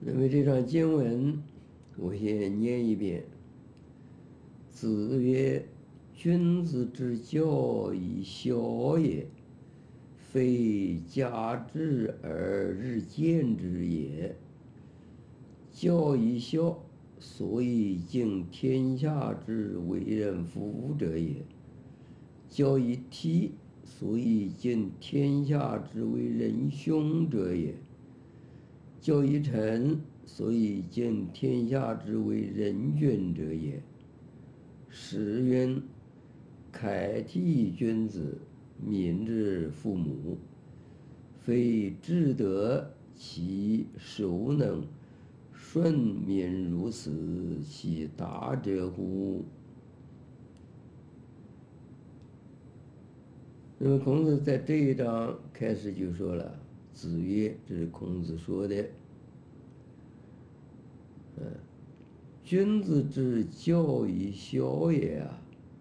那么这段经文，我先念一遍。子曰：“君子之教以小也，非家之而日见之也。教以小，所以敬天下之为人父者也；教以悌，所以敬天下之为人兄者也；教以诚，所以敬天下之为人君者也。时曰：楷悌君子，民之父母，非至德其孰能顺民如此，其大者乎？”那么孔子在这一章开始就说了：“子曰，这是孔子说的。君子之教以小也啊。”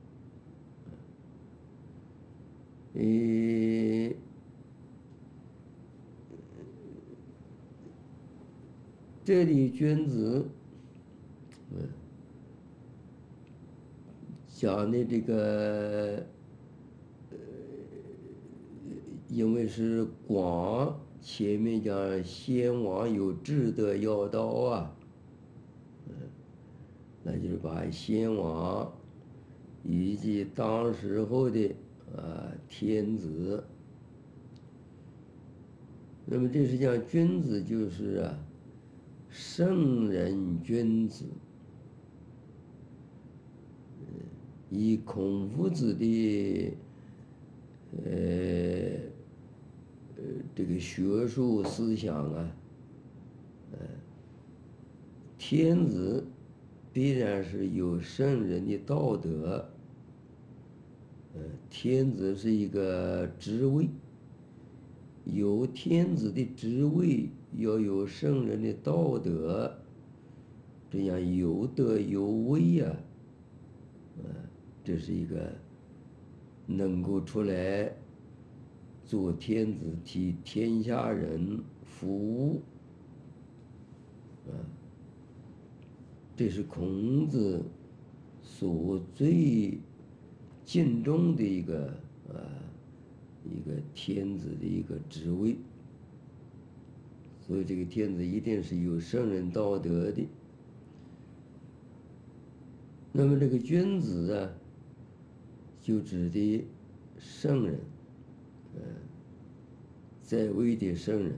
这里君子，讲的这个，因为是广，前面讲先王有至德要道啊，那就是把先王以及当时候的天子，那么这是讲君子就是圣人君子。以孔夫子的这个学术思想天子必然是有圣人的道德，天子是一个职位，有天子的职位，要有圣人的道德，这样有德有位啊，这是一个能够出来做天子，替天下人服务，这是孔子所最敬重的一个天子的一个职位。所以这个天子一定是有圣人道德的。那么这个君子就指的圣人，在位的圣人。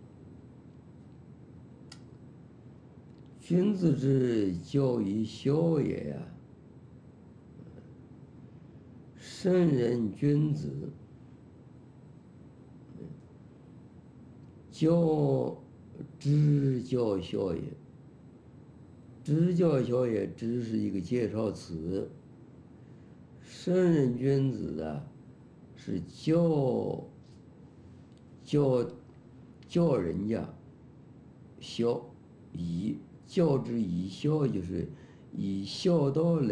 君子之教以小也呀，圣人君子，教之教小也。之教小也，之是一个介绍词。圣人君子是教人家孝，教之以孝，就是以孝道来